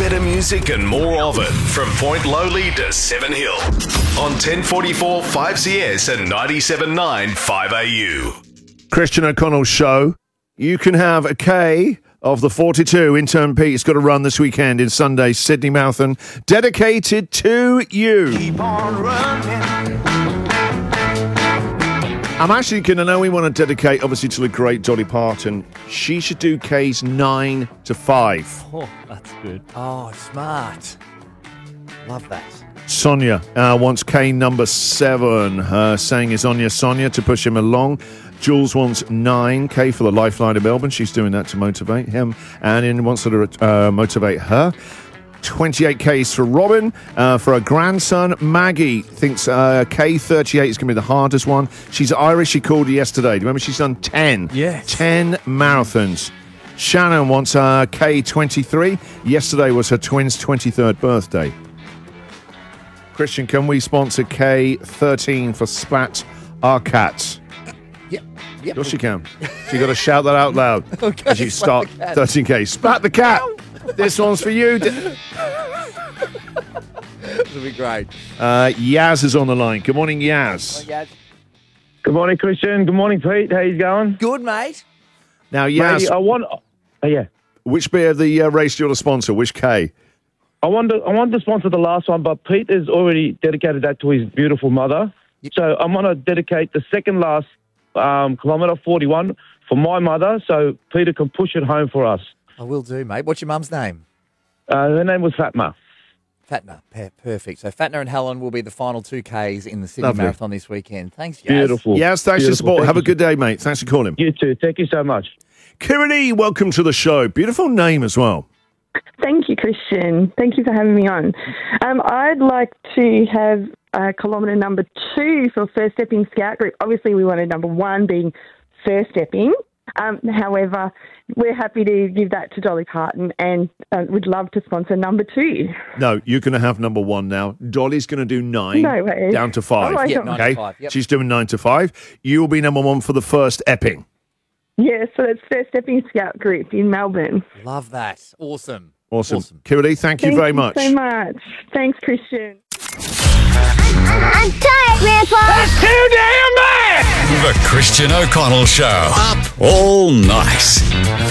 better music and more of it from Point Lowly to Seven Hill on 1044 5CS and 97.9 5AU. Christian O'Connell Show. You can have a K of the 42. Intern Pete's got to run this weekend in Sunday's Sydney Marathon, dedicated to you. Keep on running. I'm actually going to know we want to dedicate, obviously, to the great Dolly Parton. She should do K's 9 to 5. Oh, that's good. Oh, smart. Love that. Sonia wants K number 7. Saying is Sonia to push him along. Jules wants 9K for the Lifeline of Melbourne. She's doing that to motivate him. And Ian wants her to motivate her. 28Ks for Robin. For her grandson, Maggie thinks K38 is going to be the hardest one. She's Irish. She called yesterday. Remember, she's done 10. Yes. 10 marathons. Shannon wants K23. Yesterday was her twins' 23rd birthday. Christian, can we sponsor K13 for Spat Our Cats? Yep. Of course you can. So you got to shout that out loud Okay, as you start spat the cat. 13K. Spat the cat. This one's for you. This will be great. Yaz is on the line. Good morning, Yaz. Good morning, Christian. Good morning, Pete. How you going? Good, mate. Now, Yaz, Matey, I want. Yeah. which bit of the race do you want to sponsor? Which K? I want to sponsor the last one, but Pete has already dedicated that to his beautiful mother. So I'm going to dedicate the second last kilometre 41 for my mother, so Peter can push it home for us. I will do, mate. What's your mum's name? Her name was Fatma. Fatna. Perfect. So Fatna and Helen will be the final 2Ks in the Sydney Lovely. Marathon this weekend. Thanks, Yaz. Beautiful. Yaz, thanks for your Beautiful. support. Thank Have a you. good day, mate. Thanks for calling. You too. Thank you so much. Kirani, welcome to the show. Beautiful name as well. Thank you, Christian. Thank you for having me on. I'd like to have kilometre number 2 for First Stepping Scout Group. Obviously, we wanted number 1 being First Stepping. However, we're happy to give that to Dolly Parton and would love to sponsor number 2. No, you're going to have number 1 now. Dolly's going to do 9 No way. down to 5. Oh, I Yeah, don't- 9 Okay, to 5. Yep. she's doing 9 to 5. You will be number 1 for the first Epping. Yeah, so it's First Stepping Scout Group in Melbourne. Love that. Awesome. Awesome. Kirani, thank you very much. Thank you so much. Thanks, Christian. I'm tired, Grandpa. The Christian O'Connell Show. Up all night.